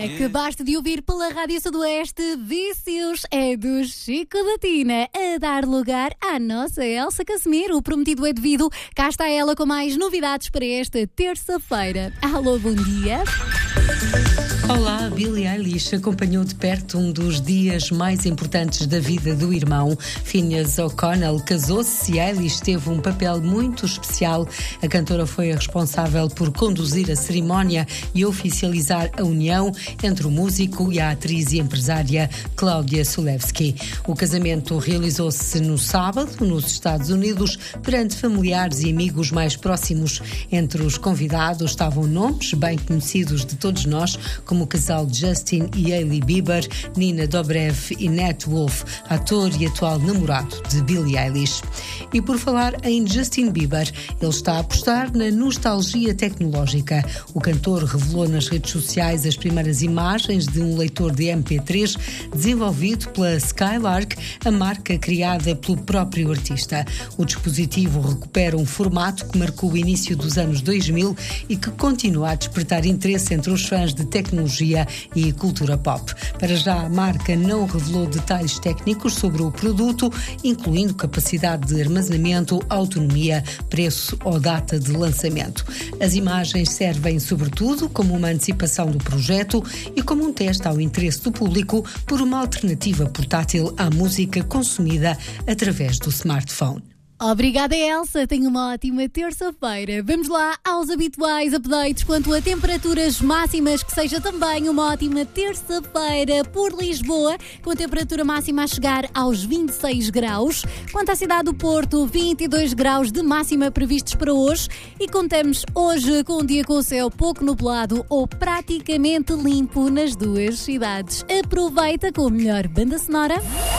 Acabaste de ouvir pela Rádio Sudoeste Vícios, é do Chico da Tina, a dar lugar à nossa Elsa Casimiro. O prometido é devido. Cá está ela com mais novidades para esta terça-feira. Alô, bom dia. Olá, Billie Eilish acompanhou de perto um dos dias mais importantes da vida do irmão. Phineas O'Connell casou-se e Eilish teve um papel muito especial. A cantora foi a responsável por conduzir a cerimónia e oficializar a união entre o músico e a atriz e empresária Claudia Sulewski. O casamento realizou-se no sábado, nos Estados Unidos, perante familiares e amigos mais próximos. Entre os convidados estavam nomes bem conhecidos de todos nós, como o casal Justin e Hailey Bieber, Nina Dobrev e Nat Wolff, ator e atual namorado de Billie Eilish. E por falar em Justin Bieber, ele está a apostar na nostalgia tecnológica. O cantor revelou nas redes sociais as primeiras imagens de um leitor de MP3 desenvolvido pela Skylark, a marca criada pelo próprio artista. O dispositivo recupera um formato que marcou o início dos anos 2000 e que continua a despertar interesse entre os fãs de tecnologia e cultura pop. Para já, a marca não revelou detalhes técnicos sobre o produto, incluindo capacidade de armazenamento, autonomia, preço ou data de lançamento. As imagens servem, sobretudo, como uma antecipação do projeto e como um teste ao interesse do público por uma alternativa portátil à música consumida através do smartphone. Obrigada, Elsa. Tenha uma ótima terça-feira. Vamos lá aos habituais updates quanto a temperaturas máximas, que seja também uma ótima terça-feira por Lisboa, com a temperatura máxima a chegar aos 26 graus. Quanto à cidade do Porto, 22 graus de máxima previstos para hoje, e contamos hoje com um dia com o céu pouco nublado ou praticamente limpo nas duas cidades. Aproveita com a melhor banda sonora.